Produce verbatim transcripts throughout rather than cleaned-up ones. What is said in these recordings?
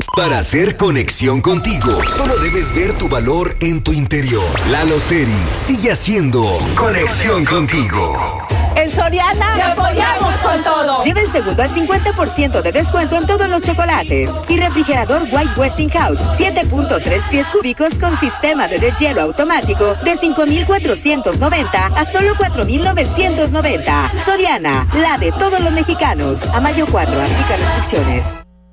Para hacer conexión contigo, solo debes ver tu valor en tu interior. Lalo Seri sigue haciendo conexión contigo. En Soriana te apoyamos con todo. Lleva el segundo al cincuenta por ciento de descuento en todos los chocolates. Y refrigerador White Westinghouse, siete punto tres pies cúbicos con sistema de deshielo automático de cinco mil cuatrocientos noventa a solo cuatro mil novecientos noventa. Soriana, la de todos los mexicanos. A mayo cuatro, aplica restricciones.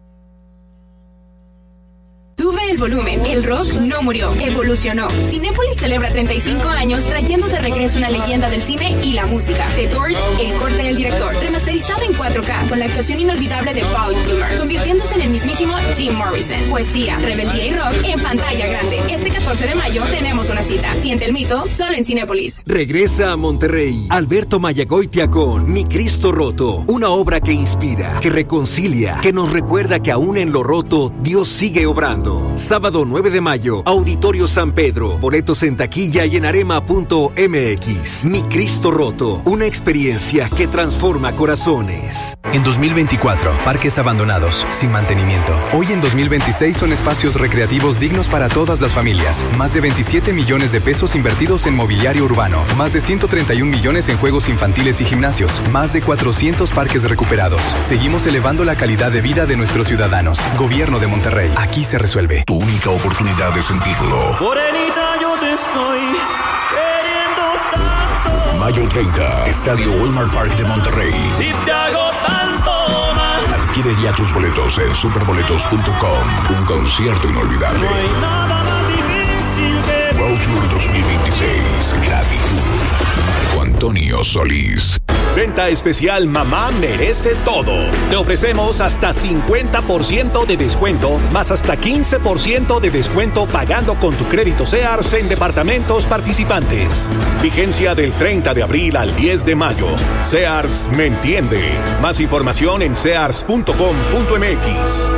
Sube el volumen, el rock no murió, evolucionó. Cinépolis celebra treinta y cinco años trayendo de regreso una leyenda del cine y la música. The Doors, El corte del director, remasterizado en cuatro K con la actuación inolvidable de Paul Kilmer, convirtiéndose en el mismísimo Jim Morrison. Poesía, rebeldía y rock en pantalla grande. Este catorce de mayo tenemos una cita. Siente el mito, solo en Cinépolis. Regresa a Monterrey Alberto Mayagoitia con Mi Cristo Roto, una obra que inspira, que reconcilia, que nos recuerda que aún en lo roto Dios sigue obrando. Sábado nueve de mayo, Auditorio San Pedro. Boletos en taquilla y en arema punto m x. Mi Cristo Roto, una experiencia que transforma corazones. En dos mil veinticuatro, parques abandonados, sin mantenimiento. Hoy en dos mil veintiséis son espacios recreativos dignos para todas las familias. Más de veintisiete millones de pesos invertidos en mobiliario urbano. Más de ciento treinta y un millones en juegos infantiles y gimnasios. Más de cuatrocientos parques recuperados. Seguimos elevando la calidad de vida de nuestros ciudadanos. Gobierno de Monterrey. Aquí se resuelve. Tu única oportunidad de sentirlo. Morenita, yo te estoy queriendo tanto. Mayo treinta, Estadio Walmart Park de Monterrey. Si te hago tanto mal. Adquiere ya tus boletos en superboletos punto com. Un concierto inolvidable. No hay nada más difícil que World Tour dos mil veintiséis. Gratitud. Marco Antonio Solís. Venta especial Mamá Merece Todo. Te ofrecemos hasta cincuenta por ciento de descuento, más hasta quince por ciento de descuento pagando con tu crédito Sears en departamentos participantes. Vigencia del treinta de abril al diez de mayo. Sears me entiende. Más información en sears punto com punto m x.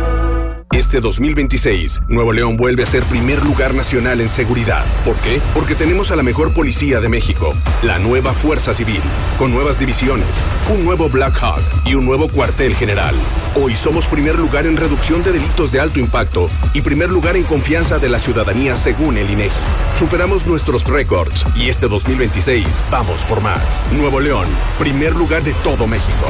Este dos mil veintiséis, Nuevo León vuelve a ser primer lugar nacional en seguridad. ¿Por qué? Porque tenemos a la mejor policía de México, la nueva Fuerza Civil, con nuevas divisiones, un nuevo Black Hawk y un nuevo cuartel general. Hoy somos primer lugar en reducción de delitos de alto impacto y primer lugar en confianza de la ciudadanía según el INEGI. Superamos nuestros récords y este dos mil veintiséis vamos por más. Nuevo León, primer lugar de todo México.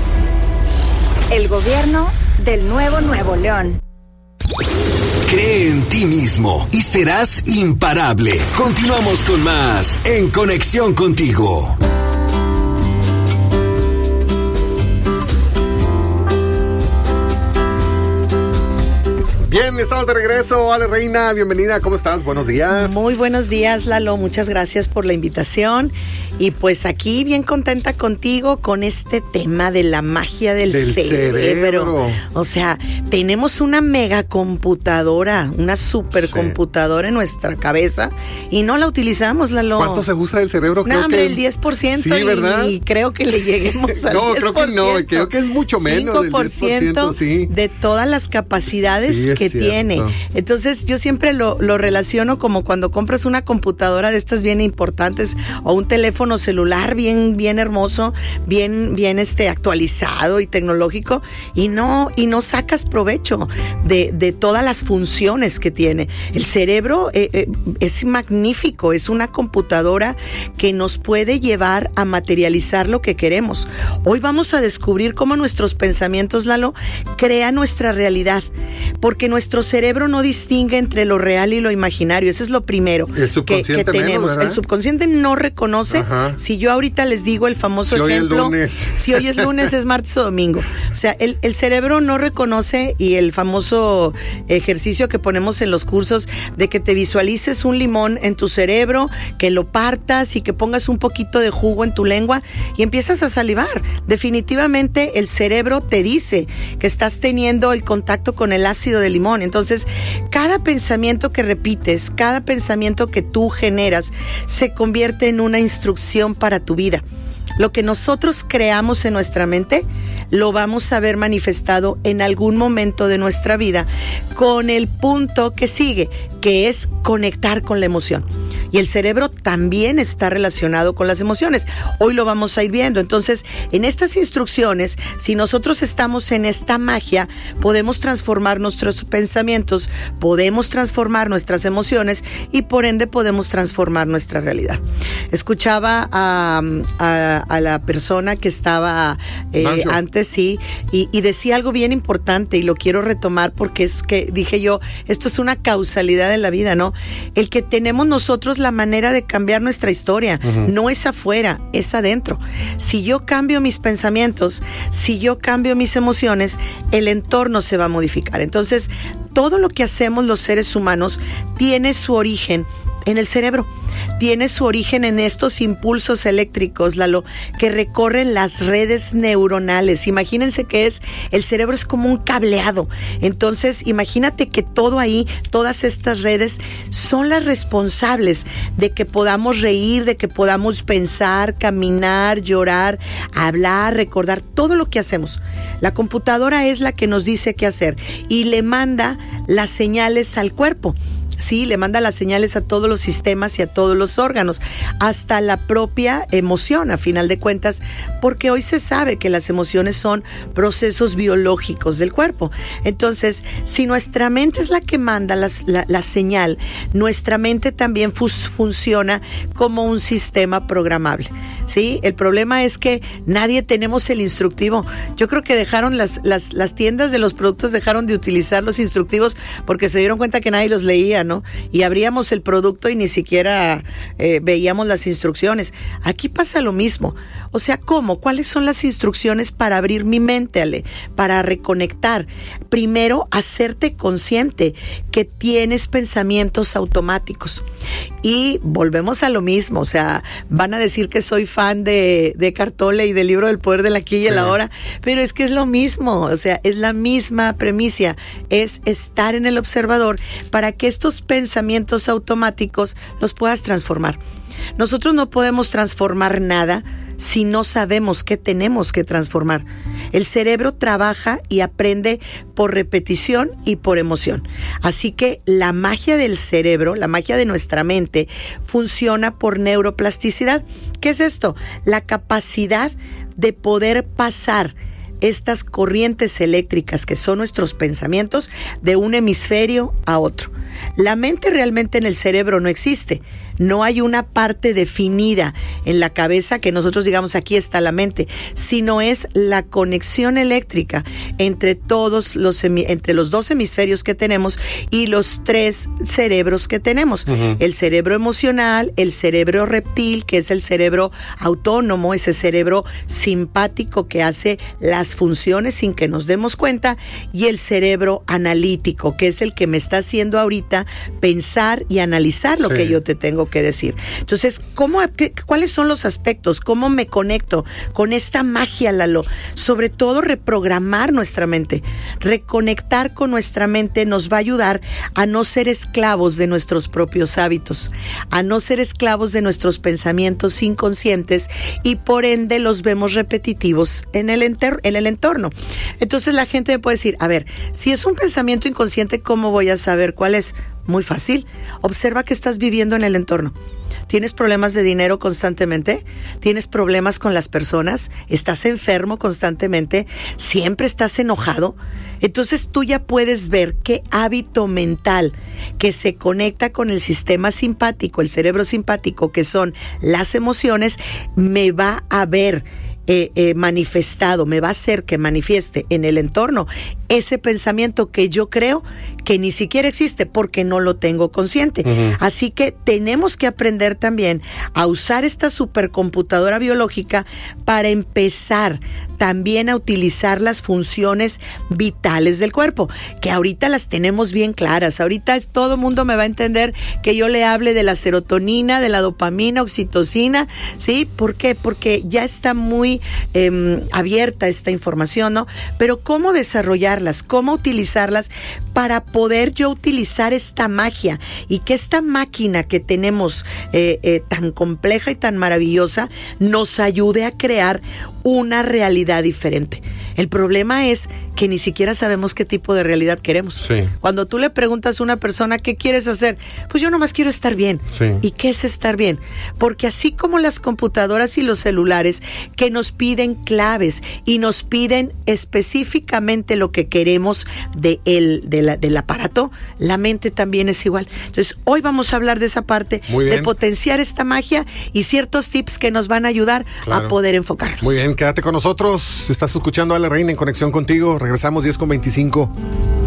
El gobierno del nuevo Nuevo León. Cree en ti mismo y serás imparable. Continuamos con más en Conexión Contigo. Bien, estamos de regreso. Ale Reina, bienvenida. ¿Cómo estás? Buenos días. Muy buenos días, Lalo. Muchas gracias por la invitación. Y pues aquí bien contenta contigo con este tema de la magia del, del cerebro. cerebro. O sea, tenemos una megacomputadora, una supercomputadora sí. en nuestra cabeza y no la utilizamos, Lalo. ¿Cuánto se usa del cerebro? No, creo hombre, que el diez por ciento. Sí, ¿verdad? Y, y creo que le lleguemos al no, diez por ciento. creo que no. Creo que es mucho menos del diez por ciento, sí. de todas las capacidades sí, que cierto. tiene. Entonces, yo siempre lo, lo relaciono como cuando compras una computadora de estas bien importantes o un teléfono celular bien, bien hermoso, bien, bien este actualizado y tecnológico y no, y no sacas provecho de, de todas las funciones que tiene. El cerebro eh, eh, es magnífico, es una computadora que nos puede llevar a materializar lo que queremos. Hoy vamos a descubrir cómo nuestros pensamientos, Lalo, crean nuestra realidad, porque nuestro cerebro no distingue entre lo real y lo imaginario. Eso es lo primero que, que tenemos. Menos, el subconsciente no reconoce. Ajá. Si yo ahorita les digo el famoso si ejemplo, hoy es si hoy es lunes, es martes o domingo. O sea, el, el cerebro no reconoce, y el famoso ejercicio que ponemos en los cursos de que te visualices un limón en tu cerebro, que lo partas y que pongas un poquito de jugo en tu lengua y empiezas a salivar. Definitivamente el cerebro te dice que estás teniendo el contacto con el ácido del limón. Entonces, cada pensamiento que repites, cada pensamiento que tú generas, se convierte en una instrucción para tu vida. Lo que nosotros creamos en nuestra mente, lo vamos a ver manifestado en algún momento de nuestra vida, con el punto que sigue, que es conectar con la emoción. Y el cerebro también está relacionado con las emociones. Hoy lo vamos a ir viendo. Entonces, en estas instrucciones, si nosotros estamos en esta magia, podemos transformar nuestros pensamientos, podemos transformar nuestras emociones y por ende podemos transformar nuestra realidad. Escuchaba a, a, a la persona que estaba eh, antes, sí, y, y decía algo bien importante y lo quiero retomar porque es que dije yo, esto es una causalidad de la vida, ¿no? El que tenemos nosotros la manera de cambiar nuestra historia, uh-huh. no es afuera, es adentro. Si yo cambio mis pensamientos, si yo cambio mis emociones, el entorno se va a modificar. Entonces, todo lo que hacemos los seres humanos tiene su origen en el cerebro. Tiene su origen en estos impulsos eléctricos, Lalo, que recorren las redes neuronales. Imagínense que es, el cerebro es como un cableado. Entonces, imagínate que todo ahí, todas estas redes son las responsables de que podamos reír, de que podamos pensar, caminar, llorar, hablar, recordar, todo lo que hacemos. La computadora es la que nos dice qué hacer y le manda las señales al cuerpo. Sí, le manda las señales a todos los sistemas y a todos los órganos, hasta la propia emoción, a final de cuentas, porque hoy se sabe que las emociones son procesos biológicos del cuerpo. Entonces, si nuestra mente es la que manda las, la, la señal, nuestra mente también fus, funciona como un sistema programable. Sí, el problema es que nadie tenemos el instructivo. Yo creo que dejaron las, las, las tiendas de los productos dejaron de utilizar los instructivos porque se dieron cuenta que nadie los leía, ¿no? Y abríamos el producto y ni siquiera eh, veíamos las instrucciones. Aquí pasa lo mismo. O sea, ¿cómo? ¿Cuáles son las instrucciones para abrir mi mente, Ale? Para reconectar. Primero, hacerte consciente que tienes pensamientos automáticos. Y volvemos a lo mismo. O sea, van a decir que soy fan de, de Eckhart Tolle y del libro del poder del aquí y el ahora, pero es que es lo mismo. O sea, es la misma premisa. Es estar en el observador para que estos pensamientos automáticos los puedas transformar. Nosotros no podemos transformar nada si no sabemos qué tenemos que transformar. El cerebro trabaja y aprende por repetición y por emoción. Así que la magia del cerebro, la magia de nuestra mente, funciona por neuroplasticidad. ¿Qué es esto? La capacidad de poder pasar estas corrientes eléctricas que son nuestros pensamientos de un hemisferio a otro. La mente realmente en el cerebro no existe. No hay una parte definida en la cabeza que nosotros digamos aquí está la mente, sino es la conexión eléctrica entre todos los entre los dos hemisferios que tenemos y los tres cerebros que tenemos. Uh-huh. El cerebro emocional, el cerebro reptil, que es el cerebro autónomo, ese cerebro simpático que hace las funciones sin que nos demos cuenta, y el cerebro analítico, que es el que me está haciendo ahorita pensar y analizar lo sí. que yo te tengo que decir. Entonces, ¿cómo, qué, ¿cuáles son los aspectos? ¿Cómo me conecto con esta magia, Lalo? Sobre todo, reprogramar nuestra mente. Reconectar con nuestra mente nos va a ayudar a no ser esclavos de nuestros propios hábitos, a no ser esclavos de nuestros pensamientos inconscientes y por ende los vemos repetitivos en el, enter- en el entorno. Entonces la gente me puede decir, a ver, si es un pensamiento inconsciente, ¿cómo voy a saber cuál es? Muy fácil. Observa que estás viviendo en el entorno. ¿Tienes problemas de dinero constantemente? ¿Tienes problemas con las personas? ¿Estás enfermo constantemente? ¿Siempre estás enojado? Entonces tú ya puedes ver qué hábito mental que se conecta con el sistema simpático, el cerebro simpático, que son las emociones, me va a ver Eh, eh, manifestado, me va a hacer que manifieste en el entorno ese pensamiento que yo creo que ni siquiera existe porque no lo tengo consciente. Uh-huh. Así que tenemos que aprender también a usar esta supercomputadora biológica para empezar también a utilizar las funciones vitales del cuerpo, que ahorita las tenemos bien claras. Ahorita todo el mundo me va a entender que yo le hable de la serotonina, de la dopamina, oxitocina, ¿sí? ¿Por qué? Porque ya está muy eh, abierta esta información, ¿no? Pero ¿cómo desarrollarlas? ¿Cómo utilizarlas para poder yo utilizar esta magia y que esta máquina que tenemos eh, eh, tan compleja y tan maravillosa nos ayude a crear una realidad diferente. El problema es que ni siquiera sabemos qué tipo de realidad queremos. Sí. Cuando tú le preguntas a una persona, ¿qué quieres hacer? Pues yo nomás quiero estar bien. Sí. ¿Y qué es estar bien? Porque así como las computadoras y los celulares que nos piden claves y nos piden específicamente lo que queremos de el, de la, del aparato, la mente también es igual. Entonces, hoy vamos a hablar de esa parte, de potenciar esta magia y ciertos tips que nos van a ayudar claro. a poder enfocarnos. Muy bien, quédate con nosotros. Estás escuchando a Ale Reina en conexión contigo. Regresamos diez con veinticinco.